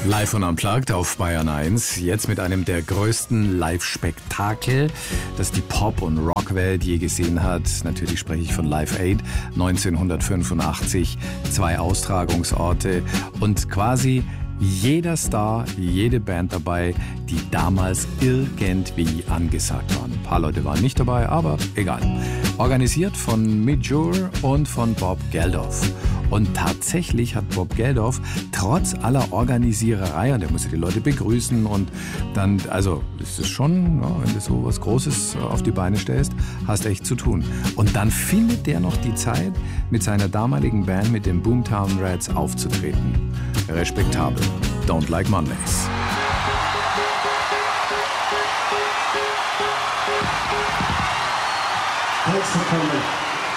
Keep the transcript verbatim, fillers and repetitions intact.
Live und Unplugged auf Bayern eins. Jetzt mit einem der größten Live-Spektakel, das die Pop- und Rockwelt je gesehen hat. Natürlich spreche ich von Live Aid neunzehnhundertfünfundachtzig. Zwei Austragungsorte und quasi jeder Star, jede Band dabei, die damals irgendwie angesagt waren. Ein paar Leute waren nicht dabei, aber egal. Organisiert von Midge Ure und von Bob Geldof. Und tatsächlich hat Bob Geldof trotz aller Organisiererei, und er musste die Leute begrüßen und dann, also es ist schon, ja, wenn du so was Großes auf die Beine stellst, hast echt zu tun. Und dann findet der noch die Zeit, mit seiner damaligen Band, mit den Boomtown Rats, aufzutreten. Respektabel. Don't Like Mondays. Thanks for coming.